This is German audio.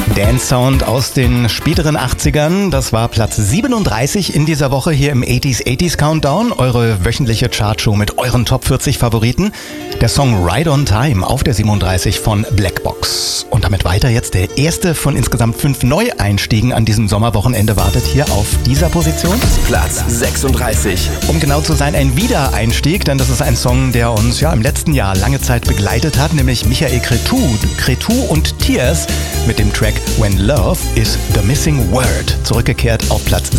Dance-Sound aus den späteren 80ern. Das war Platz 37 in dieser Woche hier im 80s Countdown. Eure wöchentliche Chartshow mit euren Top 40 Favoriten. Der Song Ride on Time auf der 37 von Blackbox. Und damit weiter jetzt der erste von insgesamt 5 Neueinstiegen an diesem Sommerwochenende wartet hier auf dieser Position. Platz 36. Um genau zu sein, ein Wiedereinstieg, denn das ist ein Song, der uns im letzten Jahr lange Zeit begleitet hat, nämlich Michael Cretu und Tears mit dem Track When Love is the Missing Word. Zurückgekehrt auf Platz